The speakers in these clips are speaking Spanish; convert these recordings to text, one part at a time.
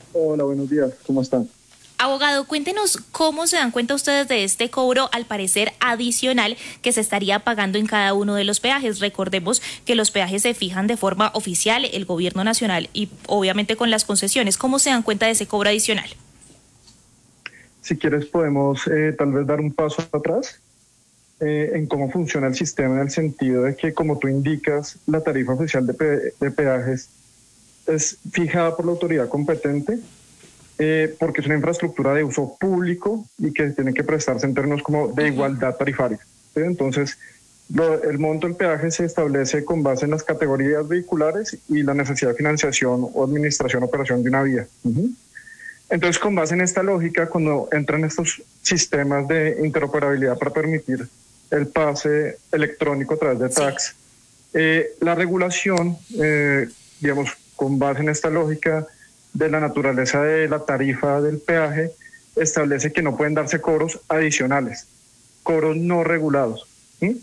Hola, buenos días, ¿cómo están? Abogado, cuéntenos cómo se dan cuenta ustedes de este cobro, al parecer adicional, que se estaría pagando en cada uno de los peajes. Recordemos que los peajes se fijan de forma oficial, el gobierno nacional y obviamente con las concesiones. ¿Cómo se dan cuenta de ese cobro adicional? Si quieres podemos tal vez dar un paso atrás en cómo funciona el sistema, en el sentido de que, como tú indicas, la tarifa oficial de peajes es fijada por la autoridad competente porque es una infraestructura de uso público y que tiene que prestarse en términos como de igualdad tarifaria. ¿Sí? Entonces, el monto del peaje se establece con base en las categorías vehiculares y la necesidad de financiación o administración o operación de una vía. Entonces, con base en esta lógica, cuando entran estos sistemas de interoperabilidad para permitir el pase electrónico a través de tax, la regulación, digamos, con base en esta lógica de la naturaleza de la tarifa del peaje, establece que no pueden darse cobros adicionales, cobros no regulados. ¿Sí?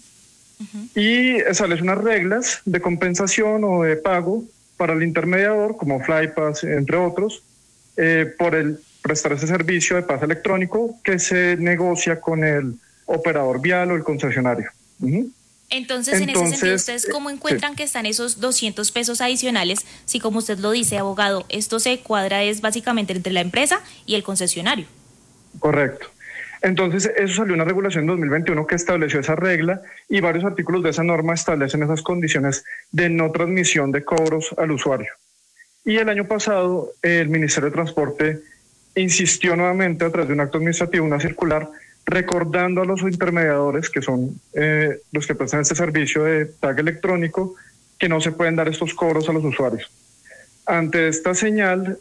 Y establece unas reglas de compensación o de pago para el intermediador, como Flypass, entre otros, por el prestar ese servicio de pase electrónico que se negocia con el operador vial o el concesionario. Entonces, en ese sentido, ¿ustedes cómo encuentran Sí, que están esos 200 pesos adicionales? Si, como usted lo dice, abogado, esto se cuadra es básicamente entre la empresa y el concesionario. correcto. Entonces, eso salió una regulación en 2021 que estableció esa regla y varios artículos de esa norma establecen esas condiciones de no transmisión de cobros al usuario. Y el año pasado, el Ministerio de Transporte insistió nuevamente a través de un acto administrativo, una circular, recordando a los intermediadores, que son los que prestan este servicio de tag electrónico, que no se pueden dar estos cobros a los usuarios. Ante esta señal,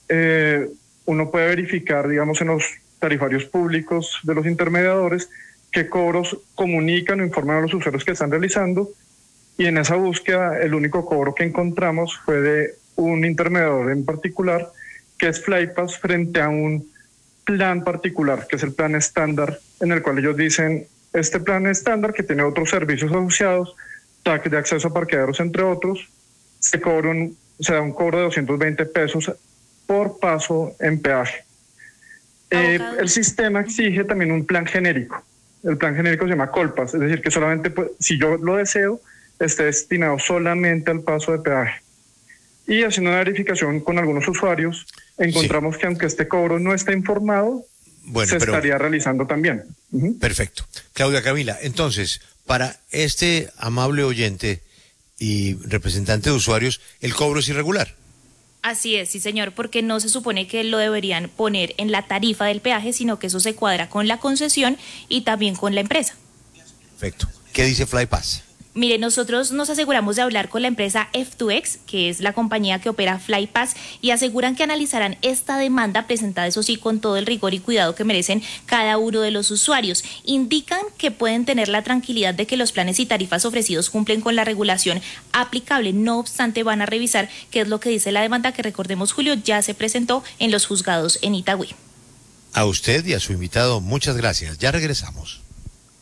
uno puede verificar, digamos, en los tarifarios públicos de los intermediadores qué cobros comunican o informan a los usuarios que están realizando, y en esa búsqueda el único cobro que encontramos fue de un intermediador en particular, que es Flypass, frente a un plan particular, que es el plan estándar, en el cual ellos dicen, este plan estándar que tiene otros servicios asociados, TAC de acceso a parqueaderos, entre otros, se da un cobro de 220 pesos por paso en peaje. Abogado. El sistema exige también un plan genérico. El plan genérico se llama Colpas, es decir, que solamente, si yo lo deseo, esté destinado solamente al paso de peaje. Y haciendo una verificación con algunos usuarios, Sí, encontramos que aunque este cobro no está informado, bueno, se pero estaría realizando también. perfecto. Claudia Camila, entonces, para este amable oyente y representante de usuarios, el cobro es irregular. Así es, sí señor, porque no se supone que lo deberían poner en la tarifa del peaje, sino que eso se cuadra con la concesión y también con la empresa. Perfecto. ¿Qué dice Flypass? Mire, nosotros nos aseguramos de hablar con la empresa F2X, que es la compañía que opera Flypass, y aseguran que analizarán esta demanda presentada, eso sí, con todo el rigor y cuidado que merecen cada uno de los usuarios. Indican que pueden tener la tranquilidad de que los planes y tarifas ofrecidos cumplen con la regulación aplicable. No obstante, van a revisar qué es lo que dice la demanda, que recordemos, Julio, ya se presentó en los juzgados en Itagüí. A usted y a su invitado, muchas gracias. Ya regresamos.